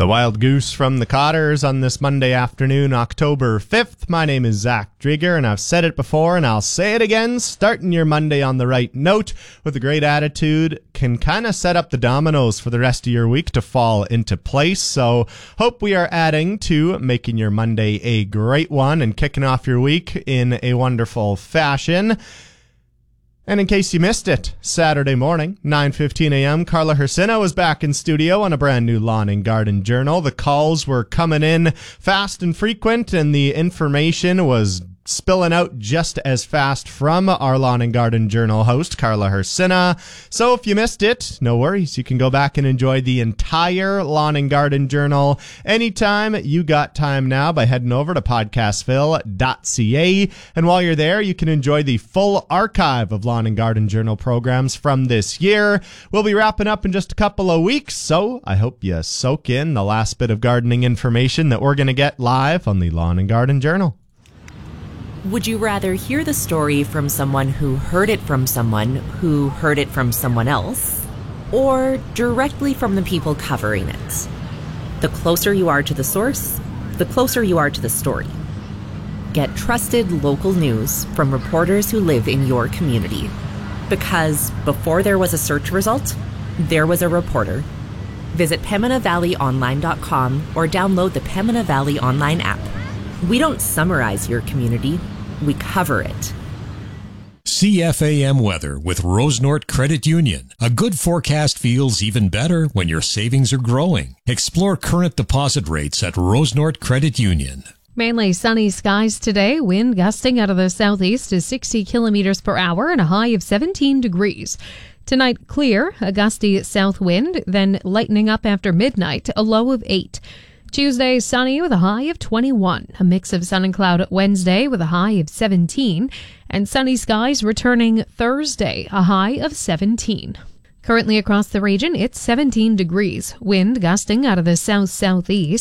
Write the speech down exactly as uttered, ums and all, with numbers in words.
The Wild Goose from the Cotters on this Monday afternoon, October fifth. My name is Zach Drieger, and I've said it before, and I'll say it again. Starting your Monday on the right note with a great attitude can kind of set up the dominoes for the rest of your week to fall into place. So hope we are adding to making your Monday a great one and kicking off your week in a wonderful fashion. And in case you missed it, Saturday morning, nine fifteen a.m., Carla Hersina was back in studio on a brand new Lawn and Garden Journal. The calls were coming in fast and frequent, and the information was spilling out just as fast from our Lawn and Garden Journal host, Carla Hersina. So if you missed it, no worries. You can go back and enjoy the entire Lawn and Garden Journal anytime you got time now by heading over to podcastville dot c a. And while you're there, you can enjoy the full archive of Lawn and Garden Journal programs from this year. We'll be wrapping up in just a couple of weeks, so I hope you soak in the last bit of gardening information that we're going to get live on the Lawn and Garden Journal. Would you rather hear the story from someone who heard it from someone who heard it from someone else, or directly from the people covering it? The closer you are to the source, the closer you are to the story. Get trusted local news from reporters who live in your community. Because before there was a search result, there was a reporter. Visit Pembina Valley Online dot com or download the Pembina Valley Online app. We don't summarize your community, we cover it. C F A M weather with Rosenort Credit Union. A good forecast feels even better when your savings are growing. Explore current deposit rates at Rosenort Credit Union. Mainly sunny skies today, wind gusting out of the southeast to sixty kilometers per hour and a high of seventeen degrees. Tonight, clear, a gusty south wind, then lightening up after midnight, a low of eight. Tuesday, sunny with a high of twenty-one. A mix of sun and cloud Wednesday with a high of seventeen. And sunny skies returning Thursday, a high of seventeen. Currently across the region, it's seventeen degrees. Wind gusting out of the south-southeast.